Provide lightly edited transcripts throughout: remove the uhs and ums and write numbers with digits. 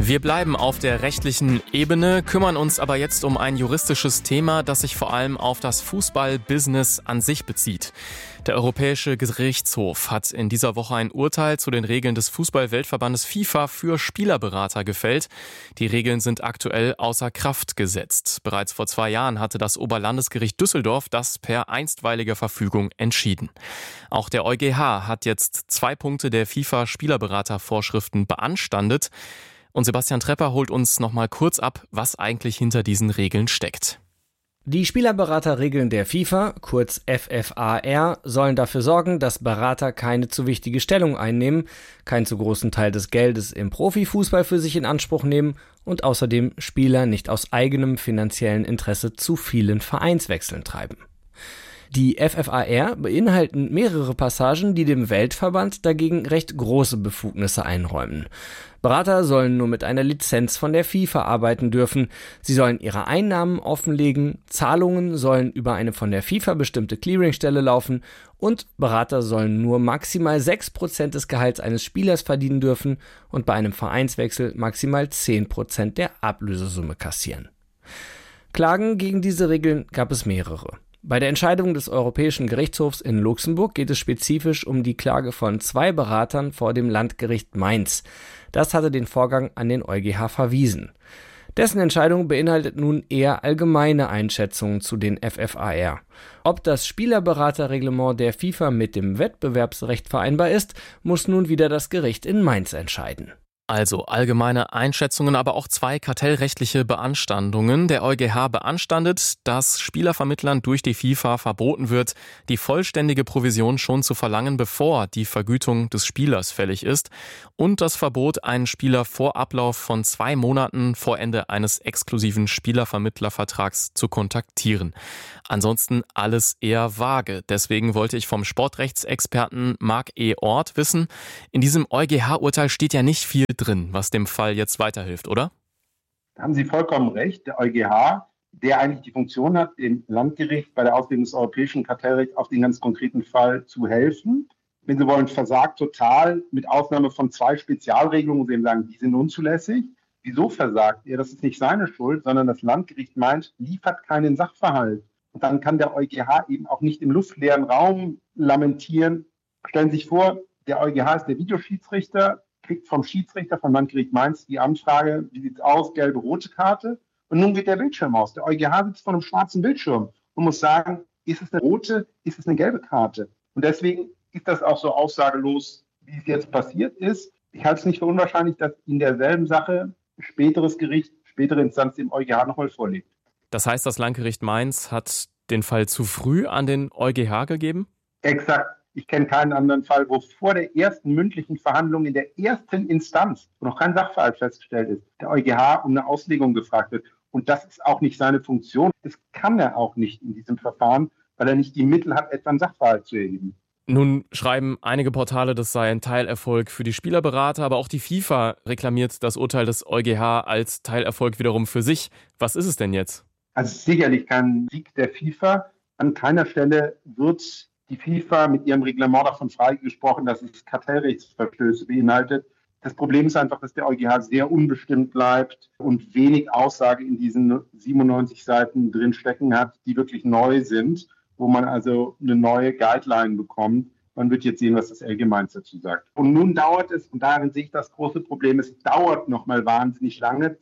Wir bleiben auf der rechtlichen Ebene, kümmern uns aber jetzt um ein juristisches Thema, das sich vor allem auf das Fußball-Business an sich bezieht. Der Europäische Gerichtshof hat in dieser Woche ein Urteil zu den Regeln des Fußball-Weltverbandes FIFA für Spielerberater gefällt. Die Regeln sind aktuell außer Kraft gesetzt. Bereits vor 2 Jahren hatte das Oberlandesgericht Düsseldorf das per einstweiliger Verfügung entschieden. Auch der EuGH hat jetzt 2 Punkte der FIFA-Spielerberatervorschriften beanstandet. Und Sebastian Trepper holt uns noch mal kurz ab, was eigentlich hinter diesen Regeln steckt. Die Spielerberaterregeln der FIFA, kurz FFAR, sollen dafür sorgen, dass Berater keine zu wichtige Stellung einnehmen, keinen zu großen Teil des Geldes im Profifußball für sich in Anspruch nehmen und außerdem Spieler nicht aus eigenem finanziellen Interesse zu vielen Vereinswechseln treiben. Die FFAR beinhalten mehrere Passagen, die dem Weltverband dagegen recht große Befugnisse einräumen. Berater sollen nur mit einer Lizenz von der FIFA arbeiten dürfen. Sie sollen ihre Einnahmen offenlegen, Zahlungen sollen über eine von der FIFA bestimmte Clearingstelle laufen und Berater sollen nur maximal 6% des Gehalts eines Spielers verdienen dürfen und bei einem Vereinswechsel maximal 10% der Ablösesumme kassieren. Klagen gegen diese Regeln gab es mehrere. Bei der Entscheidung des Europäischen Gerichtshofs in Luxemburg geht es spezifisch um die Klage von 2 Beratern vor dem Landgericht Mainz. Das hatte den Vorgang an den EuGH verwiesen. Dessen Entscheidung beinhaltet nun eher allgemeine Einschätzungen zu den FFAR. Ob das Spielerberaterreglement der FIFA mit dem Wettbewerbsrecht vereinbar ist, muss nun wieder das Gericht in Mainz entscheiden. Also allgemeine Einschätzungen, aber auch 2 kartellrechtliche Beanstandungen. Der EuGH beanstandet, dass Spielervermittlern durch die FIFA verboten wird, die vollständige Provision schon zu verlangen, bevor die Vergütung des Spielers fällig ist. Und das Verbot, einen Spieler vor Ablauf von 2 Monaten vor Ende eines exklusiven Spielervermittlervertrags zu kontaktieren. Ansonsten alles eher vage. Deswegen wollte ich vom Sportrechtsexperten Marc E. Orth wissen, in diesem EuGH-Urteil steht ja nicht viel drin, was dem Fall jetzt weiterhilft, oder? Da haben Sie vollkommen recht. Der EuGH, der eigentlich die Funktion hat, dem Landgericht bei der Auslegung des europäischen Kartellrechts auf den ganz konkreten Fall zu helfen. Wenn Sie wollen, versagt total, mit Ausnahme von 2 Spezialregelungen, wo Sie eben sagen, die sind unzulässig. Wieso versagt er? Das ist nicht seine Schuld, sondern das Landgericht meint, liefert keinen Sachverhalt. Und dann kann der EuGH eben auch nicht im luftleeren Raum lamentieren. Stellen Sie sich vor, der EuGH ist der Videoschiedsrichter, kriegt vom Schiedsrichter vom Landgericht Mainz die Anfrage, wie sieht's aus, gelbe, rote Karte. Und nun geht der Bildschirm aus. Der EuGH sitzt vor einem schwarzen Bildschirm und muss sagen, ist es eine rote, ist es eine gelbe Karte? Und deswegen ist das auch so aussagelos, wie es jetzt passiert ist. Ich halte es nicht für unwahrscheinlich, dass in derselben Sache späteres Gericht, spätere Instanz dem EuGH nochmal vorlegt. Das heißt, das Landgericht Mainz hat den Fall zu früh an den EuGH gegeben? Exakt. Ich kenne keinen anderen Fall, wo vor der ersten mündlichen Verhandlung in der ersten Instanz, wo noch kein Sachverhalt festgestellt ist, der EuGH um eine Auslegung gefragt wird. Und das ist auch nicht seine Funktion. Das kann er auch nicht in diesem Verfahren, weil er nicht die Mittel hat, etwa einen Sachverhalt zu erheben. Nun schreiben einige Portale, das sei ein Teilerfolg für die Spielerberater, aber auch die FIFA reklamiert das Urteil des EuGH als Teilerfolg wiederum für sich. Was ist es denn jetzt? Also sicherlich kein Sieg der FIFA. An keiner Stelle wird die FIFA mit ihrem Reglement davon freigesprochen, dass es Kartellrechtsverstöße beinhaltet. Das Problem ist einfach, dass der EuGH sehr unbestimmt bleibt und wenig Aussage in diesen 97 Seiten drin stecken hat, die wirklich neu sind, wo man also eine neue Guideline bekommt. Man wird jetzt sehen, was das LG Mainz dazu sagt. Und nun dauert es, und darin sehe ich das große Problem, es dauert noch mal wahnsinnig lange.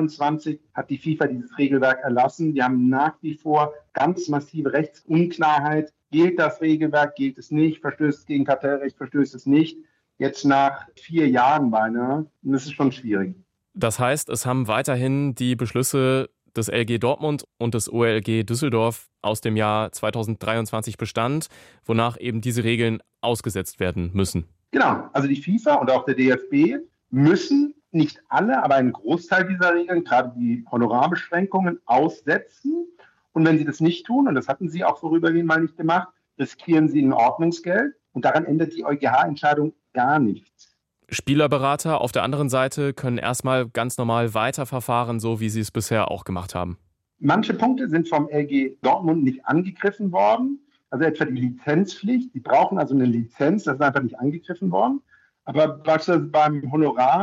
22 hat die FIFA dieses Regelwerk erlassen. Wir haben nach wie vor ganz massive Rechtsunklarheit. Gilt das Regelwerk, gilt es nicht? Verstößt es gegen Kartellrecht, verstößt es nicht? Jetzt nach 4 Jahren beinahe. Und das ist schon schwierig. Das heißt, es haben weiterhin die Beschlüsse des LG Dortmund und des OLG Düsseldorf aus dem Jahr 2023 Bestand, wonach eben diese Regeln ausgesetzt werden müssen. Genau, also die FIFA und auch der DFB müssen nicht alle, aber einen Großteil dieser Regeln, gerade die Honorarbeschränkungen, aussetzen. Und wenn sie das nicht tun, und das hatten sie auch vorübergehend mal nicht gemacht, riskieren sie ein Ordnungsgeld. Und daran ändert die EuGH-Entscheidung gar nichts. Spielerberater auf der anderen Seite können erstmal ganz normal weiterverfahren, so wie sie es bisher auch gemacht haben. Manche Punkte sind vom LG Dortmund nicht angegriffen worden. Also etwa die Lizenzpflicht. Die brauchen also eine Lizenz, das ist einfach nicht angegriffen worden. Aber beispielsweise beim Honorar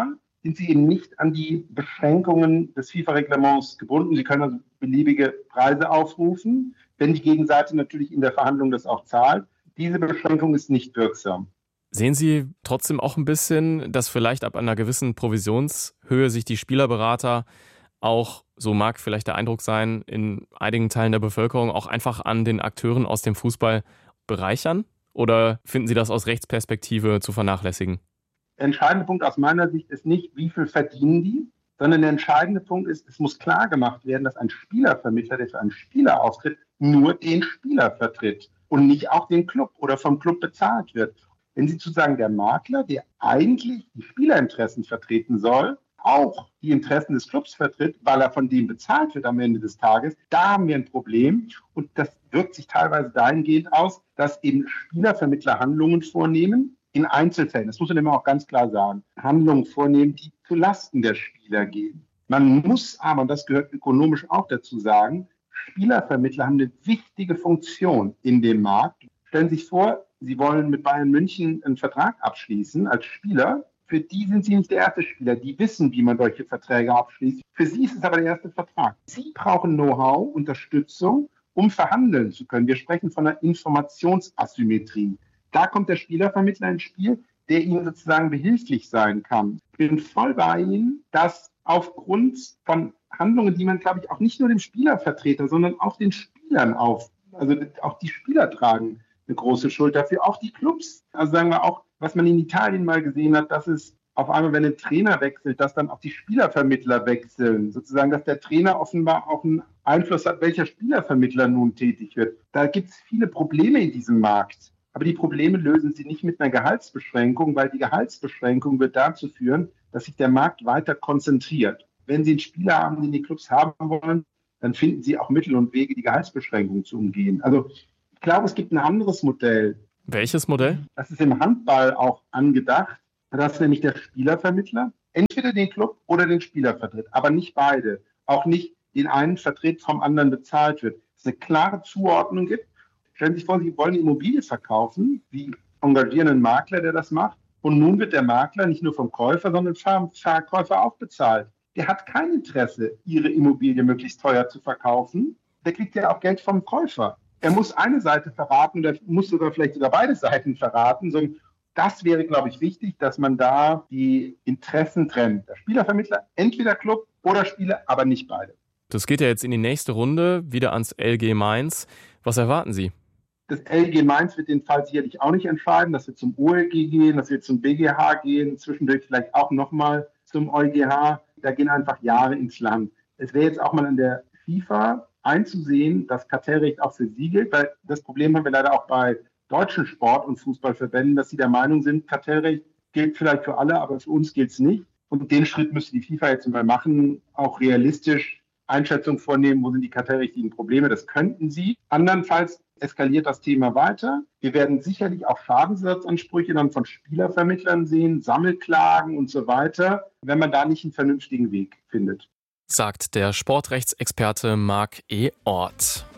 sind sie eben nicht an die Beschränkungen des FIFA-Reglements gebunden. Sie können also beliebige Preise aufrufen, wenn die Gegenseite natürlich in der Verhandlung das auch zahlt. Diese Beschränkung ist nicht wirksam. Sehen Sie trotzdem auch ein bisschen, dass vielleicht ab einer gewissen Provisionshöhe sich die Spielerberater auch, so mag vielleicht der Eindruck sein, in einigen Teilen der Bevölkerung auch einfach an den Akteuren aus dem Fußball bereichern? Oder finden Sie das aus Rechtsperspektive zu vernachlässigen? Der entscheidende Punkt aus meiner Sicht ist nicht, wie viel verdienen die, sondern der entscheidende Punkt ist, es muss klar gemacht werden, dass ein Spielervermittler, der für einen Spieler auftritt, nur den Spieler vertritt und nicht auch den Club oder vom Club bezahlt wird. Wenn Sie sozusagen der Makler, der eigentlich die Spielerinteressen vertreten soll, auch die Interessen des Clubs vertritt, weil er von dem bezahlt wird am Ende des Tages, da haben wir ein Problem. Und das wirkt sich teilweise dahingehend aus, dass eben Spielervermittler Handlungen vornehmen, in Einzelfällen, das muss man immer auch ganz klar sagen, Handlungen vornehmen, die zu Lasten der Spieler gehen. Man muss aber, und das gehört ökonomisch auch dazu sagen, Spielervermittler haben eine wichtige Funktion in dem Markt. Stellen Sie sich vor, Sie wollen mit Bayern München einen Vertrag abschließen als Spieler. Für die sind Sie nicht der erste Spieler. Die wissen, wie man solche Verträge abschließt. Für Sie ist es aber der erste Vertrag. Sie brauchen Know-how, Unterstützung, um verhandeln zu können. Wir sprechen von einer Informationsasymmetrie. Da kommt der Spielervermittler ins Spiel, der Ihnen sozusagen behilflich sein kann. Ich bin voll bei Ihnen, dass aufgrund von Handlungen, die man, glaube ich, auch nicht nur dem Spielervertreter, sondern auch den Spielern also auch die Spieler tragen eine große Schuld dafür, auch die Clubs. Also sagen wir auch, was man in Italien mal gesehen hat, dass es auf einmal, wenn ein Trainer wechselt, dass dann auch die Spielervermittler wechseln. Sozusagen, dass der Trainer offenbar auch einen Einfluss hat, welcher Spielervermittler nun tätig wird. Da gibt es viele Probleme in diesem Markt. Aber die Probleme lösen sie nicht mit einer Gehaltsbeschränkung, weil die Gehaltsbeschränkung wird dazu führen, dass sich der Markt weiter konzentriert. Wenn Sie einen Spieler haben, den die Clubs haben wollen, dann finden Sie auch Mittel und Wege, die Gehaltsbeschränkung zu umgehen. Also ich glaube, es gibt ein anderes Modell. Welches Modell? Das ist im Handball auch angedacht. Das ist nämlich der Spielervermittler. Entweder den Club oder den Spieler vertritt, aber nicht beide. Auch nicht den einen vertritt, vom anderen bezahlt wird. Es eine klare Zuordnung gibt. Stellen Sie sich vor, Sie wollen eine Immobilie verkaufen. Sie engagieren einen Makler, der das macht. Und nun wird der Makler nicht nur vom Käufer, sondern vom Verkäufer auch bezahlt. Der hat kein Interesse, Ihre Immobilie möglichst teuer zu verkaufen. Der kriegt ja auch Geld vom Käufer. Er muss eine Seite verraten oder muss vielleicht sogar beide Seiten verraten. Das wäre, glaube ich, wichtig, dass man da die Interessen trennt. Der Spielervermittler, entweder Club oder Spieler, aber nicht beide. Das geht ja jetzt in die nächste Runde, wieder ans LG Mainz. Was erwarten Sie? Das LG Mainz wird den Fall sicherlich auch nicht entscheiden. Das wird zum OLG gehen, das wird zum BGH gehen, zwischendurch vielleicht auch nochmal zum EuGH. Da gehen einfach Jahre ins Land. Es wäre jetzt auch mal an der FIFA einzusehen, dass Kartellrecht auch für sie gilt, weil das Problem haben wir leider auch bei deutschen Sport- und Fußballverbänden, dass sie der Meinung sind, Kartellrecht gilt vielleicht für alle, aber für uns gilt es nicht. Und den Schritt müsste die FIFA jetzt mal machen, auch realistisch Einschätzung vornehmen, wo sind die kartellrechtlichen Probleme. Das könnten sie. Andernfalls eskaliert das Thema weiter. Wir werden sicherlich auch Schadensersatzansprüche dann von Spielervermittlern sehen, Sammelklagen und so weiter, wenn man da nicht einen vernünftigen Weg findet. Sagt der Sportrechtsexperte Marc E. Orth.